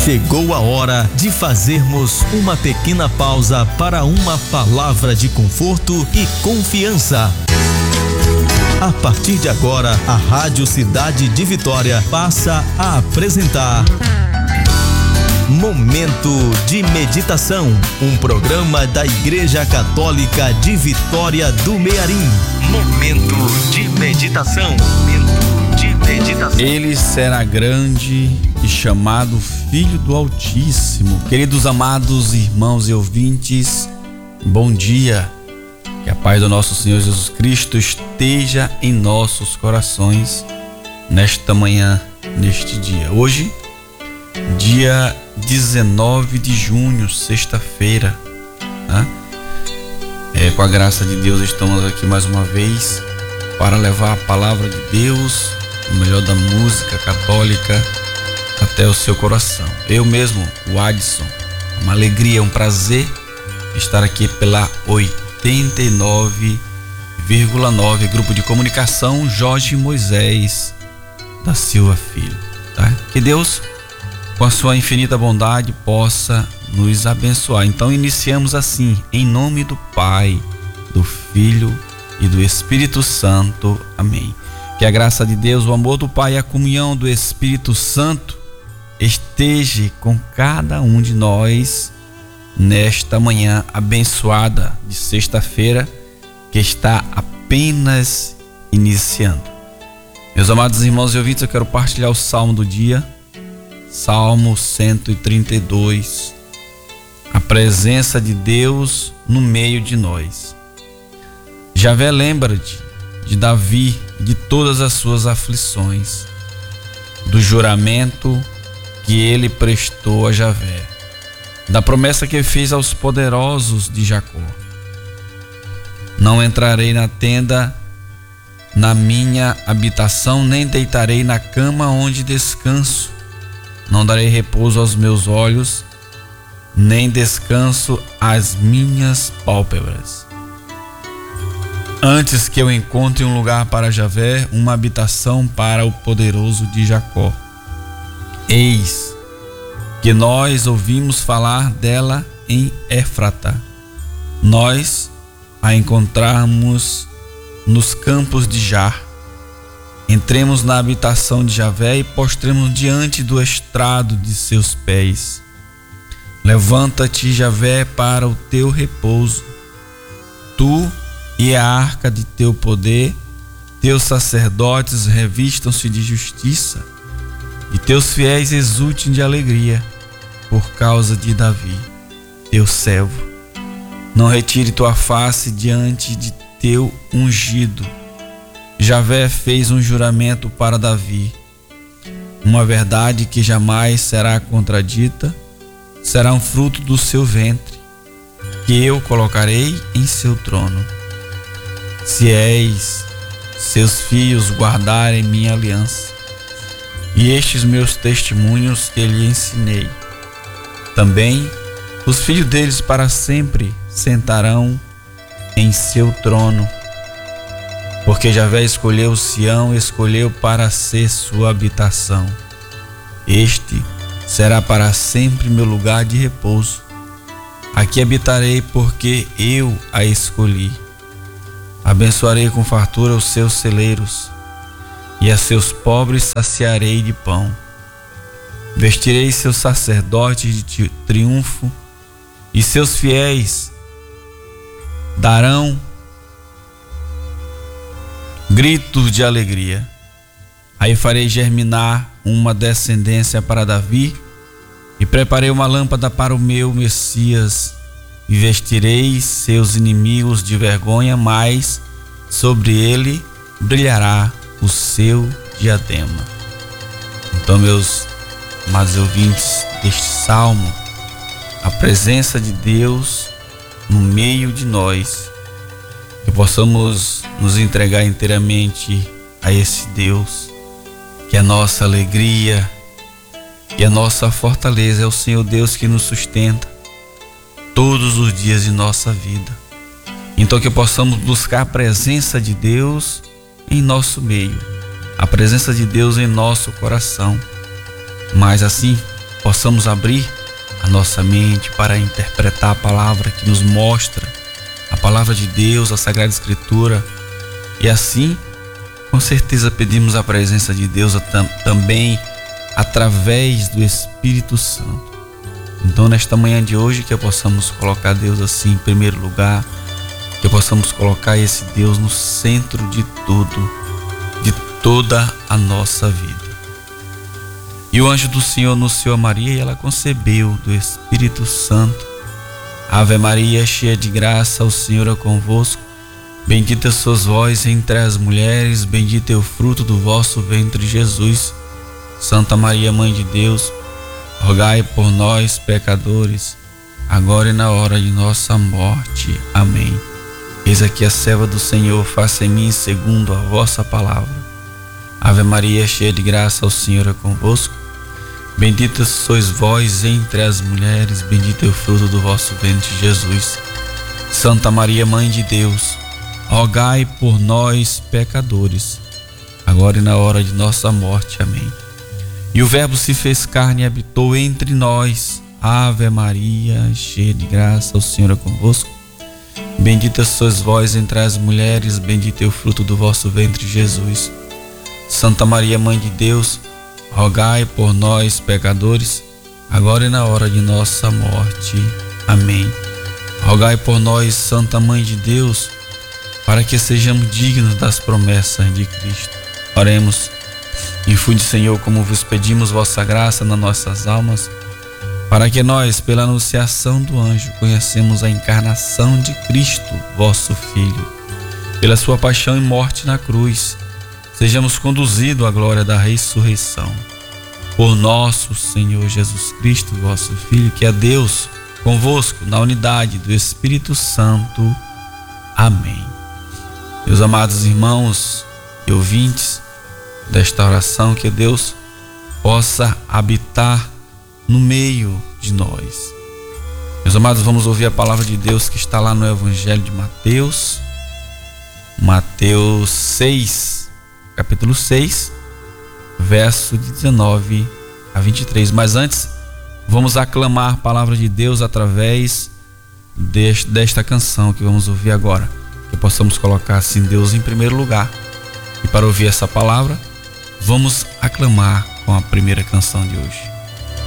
Chegou a hora de fazermos uma pequena pausa para uma palavra de conforto e confiança. A partir de agora, a Rádio Cidade de Vitória passa a apresentar Momento de Meditação, um programa da Igreja Católica de Vitória do Mearim. Momento de Meditação. Ele será grande e chamado Filho do Altíssimo. Queridos amados irmãos e ouvintes, bom dia. Que a paz do nosso Senhor Jesus Cristo esteja em nossos corações nesta manhã, neste dia. Hoje, dia 19 de junho, sexta-feira, né? Com a graça de Deus, estamos aqui mais uma vez para levar a palavra de Deus, o melhor da música católica, até o seu coração. Eu mesmo, o Adson, uma alegria, um prazer estar aqui pela 89,9, Grupo de Comunicação Jorge Moisés da Silva Filho, tá? Que Deus, com a sua infinita bondade, possa nos abençoar. Então iniciamos assim, em nome do Pai, do Filho e do Espírito Santo. Amém. Que a graça de Deus, o amor do Pai e a comunhão do Espírito Santo esteja com cada um de nós nesta manhã abençoada de sexta-feira, que está apenas iniciando. Meus amados irmãos e ouvintes, eu quero partilhar o Salmo do dia, Salmo 132, a presença de Deus no meio de nós. Javé, lembra-te de Davi, de todas as suas aflições, do juramento que ele prestou a Javé, da promessa que fez aos poderosos de Jacó. Não entrarei na tenda, na minha habitação, nem deitarei na cama onde descanso. Não darei repouso aos meus olhos, nem descanso às minhas pálpebras. Antes que eu encontre um lugar para Javé, uma habitação para o poderoso de Jacó. Eis que nós ouvimos falar dela em Éfrata. Nós a encontramos nos campos de Jar. Entremos na habitação de Javé e postremos diante do estrado de seus pés. Levanta-te, Javé, para o teu repouso. Tu e a arca de teu poder, teus sacerdotes revistam-se de justiça, e teus fiéis exultem de alegria, por causa de Davi, teu servo. Não retire tua face diante de teu ungido. Javé fez um juramento para Davi, uma verdade que jamais será contradita, será um fruto do seu ventre, que eu colocarei em seu trono. Se seus filhos guardarem minha aliança, e estes meus testemunhos que lhe ensinei, também os filhos deles para sempre sentarão em seu trono. Porque Javé escolheu Sião, escolheu para ser sua habitação. Este será para sempre meu lugar de repouso. Aqui habitarei porque eu a escolhi. Abençoarei com fartura os seus celeiros, e a seus pobres saciarei de pão. Vestirei seus sacerdotes de triunfo, e seus fiéis darão gritos de alegria. Aí farei germinar uma descendência para Davi, e preparei uma lâmpada para o meu Messias, e vestirei seus inimigos de vergonha, mas sobre ele brilhará o seu diadema. Então, meus amados ouvintes deste salmo, a presença de Deus no meio de nós, que possamos nos entregar inteiramente a esse Deus, que é a nossa alegria, que é a nossa fortaleza, é o Senhor Deus que nos sustenta todos os dias de nossa vida. Então que possamos buscar a presença de Deus em nosso meio, a presença de Deus em nosso coração, mas assim possamos abrir a nossa mente para interpretar a palavra que nos mostra a palavra de Deus, a Sagrada Escritura, e assim, com certeza, pedimos a presença de Deus também através do Espírito Santo. Então, nesta manhã de hoje, que possamos colocar Deus assim em primeiro lugar, que possamos colocar esse Deus no centro de tudo, de toda a nossa vida. E o anjo do Senhor anunciou a Maria e ela concebeu do Espírito Santo. Ave Maria, cheia de graça, o Senhor é convosco. Bendita sois vós entre as mulheres, bendito é o fruto do vosso ventre, Jesus. Santa Maria, Mãe de Deus, rogai por nós, pecadores, agora e na hora de nossa morte. Amém. Eis aqui a serva do Senhor, faça em mim segundo a vossa palavra. Ave Maria, cheia de graça, o Senhor é convosco. Bendita sois vós entre as mulheres, bendito é o fruto do vosso ventre, Jesus. Santa Maria, Mãe de Deus, rogai por nós, pecadores, agora e na hora de nossa morte. Amém. E o Verbo se fez carne e habitou entre nós. Ave Maria, cheia de graça, o Senhor é convosco. Bendita sois vós entre as mulheres, bendito é o fruto do vosso ventre, Jesus. Santa Maria, Mãe de Deus, rogai por nós, pecadores, agora e na hora de nossa morte. Amém. Rogai por nós, Santa Mãe de Deus, para que sejamos dignos das promessas de Cristo. Oremos. Infunde, Senhor, como vos pedimos, vossa graça nas nossas almas, para que nós, pela anunciação do anjo, conhecemos a encarnação de Cristo, vosso Filho. Pela sua paixão e morte na cruz, sejamos conduzidos à glória da ressurreição. Por nosso Senhor Jesus Cristo, vosso Filho, que é Deus convosco, na unidade do Espírito Santo. Amém. Meus amados irmãos e ouvintes desta oração, que Deus possa habitar no meio de nós. Meus amados, vamos ouvir a palavra de Deus que está lá no Evangelho de Mateus, Mateus 6, capítulo 6, verso de 19 a 23. Mas antes, vamos aclamar a palavra de Deus através desta canção que vamos ouvir agora. Que possamos colocar assim Deus em primeiro lugar. E para ouvir essa palavra, vamos aclamar com a primeira canção de hoje.